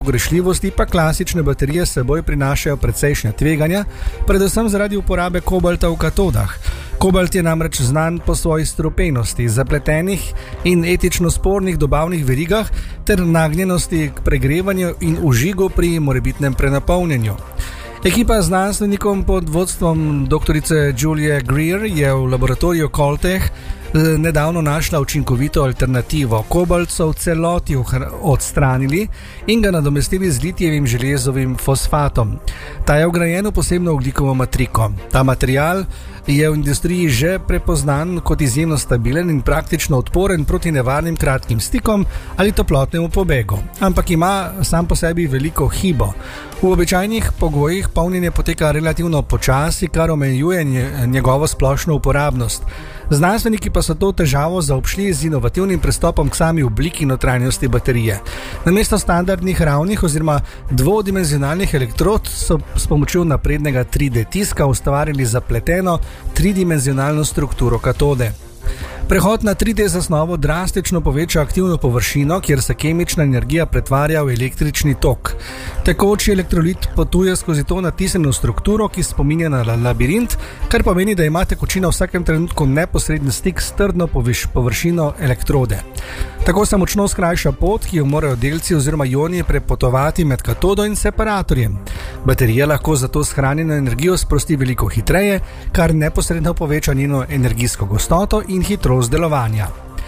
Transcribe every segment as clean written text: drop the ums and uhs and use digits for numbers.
pogrešljivosti pa klasične baterije s seboj prinašajo precejšnja tveganja, predvsem zaradi uporabe kobalta v katodah. Kobalt je namreč znan po svoji strupenosti, zapletenih in etično spornih dobavnih verigah ter nagnjenosti k pregrevanju in užigu pri morebitnem prenapolnjenju. Ekipa znanstvenikom pod vodstvom dr. Julie Greer je v laboratoriju Caltech nedavno našla učinkovito alternativo. Kobalt so v celoti odstranili in ga nadomestili z litijevim železovim fosfatom. Ta je vgrajen v posebno ogljikovo matriko. Ta material je v industriji že prepoznan kot izjemno stabilen in praktično odporen proti nevarnim kratkim stikom ali toplotnemu pobegu, ampak ima sam po sebi veliko hibo. V običajnih pogojih polnjenje poteka relativno počasi, kar omejuje njegovo splošno uporabnost. Znanstveniki pa so to težavo zaobšli z inovativnim pristopom k sami obliki notranjosti baterije. Namesto standardnih ravnih oziroma dvodimenzionalnih elektrod so s pomočjo naprednega 3D tiska ustvarili zapleteno tridimenzionalno strukturo katode. Prehod na 3D zasnovo drastično poveča aktivno površino, kjer se kemična energija pretvarja v električni tok. Tekoči elektrolit potuje skozi to natisnjeno strukturo, ki spominja na labirint, kar pomeni, da ima tekočina v vsakem trenutku neposreden stik s trdno površino elektrode. Tako se močno skrajša pot, ki jo morajo delci oziroma ioni prepotovati med katodo in separatorjem. Baterija lahko zato shranjeno energijo sprosti veliko hitreje, kar neposredno poveča njeno energijsko gostoto in hitrost delovanja.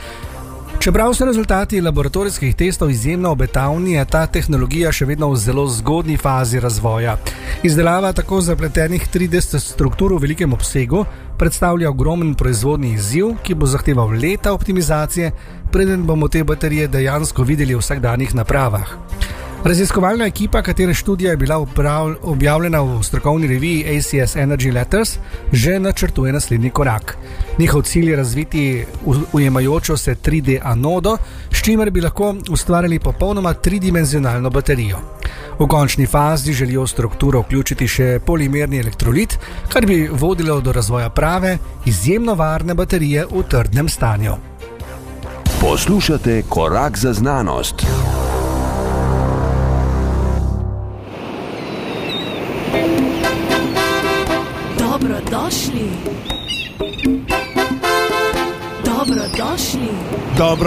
Čeprav so rezultati laboratorijskih testov izjemno obetavni, je ta tehnologija še vedno v zelo zgodnji fazi razvoja. Izdelava tako zapletenih 3D struktur v velikem obsegu predstavlja ogromen proizvodni izziv, ki bo zahteval leta optimizacije, preden bomo te baterije dejansko videli v vsakdanjih napravah. Raziskovalna ekipa, katere študija je bila objavljena v strokovni reviji ACS Energy Letters, že načrtuje naslednji korak. Njihov cilj je razviti ujemajočo se 3D anodo, s čimer bi lahko ustvarili popolnoma tridimenzionalno baterijo. V končni fazi želijo v strukturo vključiti še polimerni elektrolit, kar bi vodilo do razvoja prave, izjemno varne baterije v trdnem stanju. Poslušate Korak za znanost. Dobrodošli. Dobrodošli.